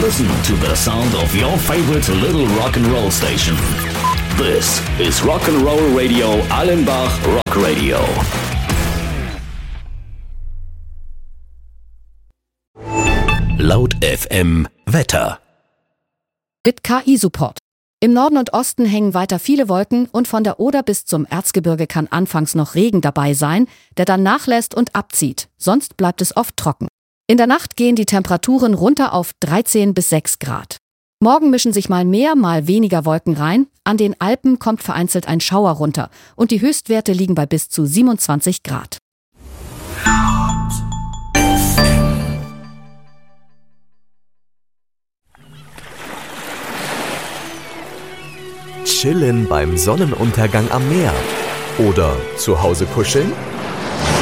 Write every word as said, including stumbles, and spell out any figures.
listen to the sound of your favorite little rock and roll station. This is Rock'n'Roll Radio Allenbach Rock Radio. Laut F M Wetter. Mit K I-Support. Im Norden und Osten hängen weiter viele Wolken und von der Oder bis zum Erzgebirge kann anfangs noch Regen dabei sein, der dann nachlässt und abzieht. Sonst bleibt es oft trocken. In der Nacht gehen die Temperaturen runter auf dreizehn bis sechs Grad. Morgen mischen sich mal mehr, mal weniger Wolken rein. An den Alpen kommt vereinzelt ein Schauer runter und die Höchstwerte liegen bei bis zu siebenundzwanzig Grad. Chillen beim Sonnenuntergang am Meer oder zu Hause kuscheln?